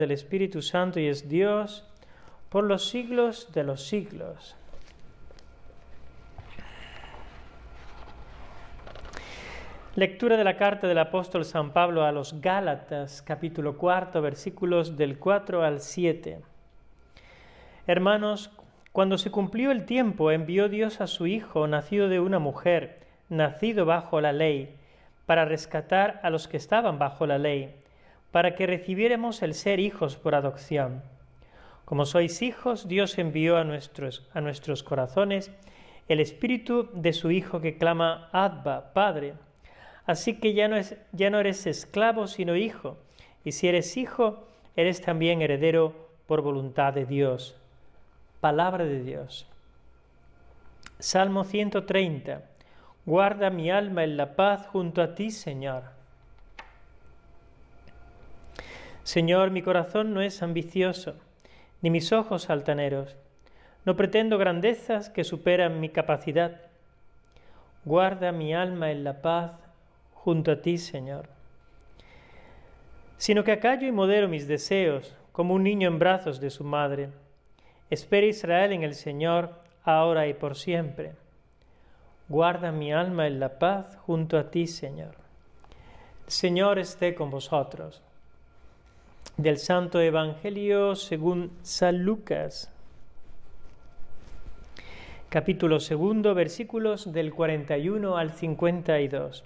del Espíritu Santo y es Dios por los siglos de los siglos. Lectura de la carta del apóstol San Pablo a los Gálatas, capítulo 4, versículos del 4 al 7. Hermanos, cuando se cumplió el tiempo, envió Dios a su Hijo, nacido de una mujer, nacido bajo la ley, para rescatar a los que estaban bajo la ley, para que recibiéramos el ser hijos por adopción. Como sois hijos, Dios envió a nuestros corazones el Espíritu de su Hijo que clama, Abba, Padre. Así que ya no eres esclavo, sino hijo, y si eres hijo, eres también heredero por voluntad de Dios. Palabra de Dios. Salmo 130. Guarda mi alma en la paz junto a ti, Señor. Señor, mi corazón no es ambicioso, ni mis ojos altaneros. No pretendo grandezas que superan mi capacidad. Guarda mi alma en la paz junto a ti, Señor. Sino que acallo y modero mis deseos, como un niño en brazos de su madre. Espera Israel en el Señor, ahora y por siempre. Guarda mi alma en la paz junto a ti, Señor. El Señor esté con vosotros. Del Santo Evangelio según San Lucas, capítulo 2, versículos del 41 al 52.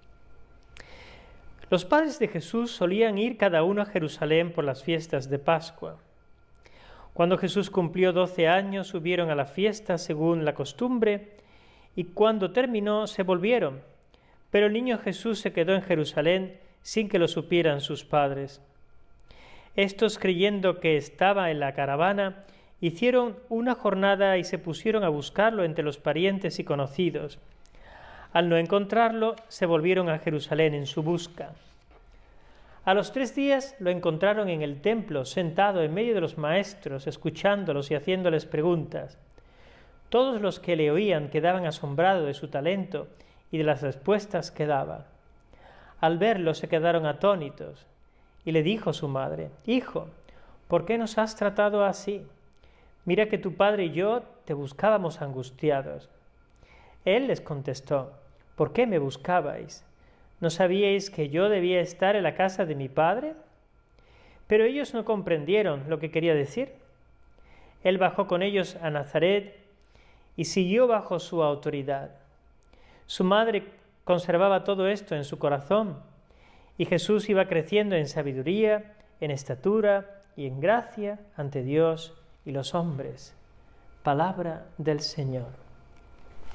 Los padres de Jesús solían ir cada uno a Jerusalén por las fiestas de Pascua. Cuando Jesús cumplió 12 años, subieron a la fiesta según la costumbre, y cuando terminó se volvieron. Pero el niño Jesús se quedó en Jerusalén sin que lo supieran sus padres. Estos, creyendo que estaba en la caravana, hicieron una jornada y se pusieron a buscarlo entre los parientes y conocidos. Al no encontrarlo, se volvieron a Jerusalén en su busca. A los 3 días lo encontraron en el templo, sentado en medio de los maestros, escuchándolos y haciéndoles preguntas. Todos los que le oían quedaban asombrados de su talento y de las respuestas que daba. Al verlo se quedaron atónitos. Y le dijo su madre, «Hijo, ¿por qué nos has tratado así? Mira que tu padre y yo te buscábamos angustiados». Él les contestó, «¿Por qué me buscabais? ¿No sabíais que yo debía estar en la casa de mi padre?» Pero ellos no comprendieron lo que quería decir. Él bajó con ellos a Nazaret y siguió bajo su autoridad. Su madre conservaba todo esto en su corazón, y Jesús iba creciendo en sabiduría, en estatura y en gracia ante Dios y los hombres. Palabra del Señor.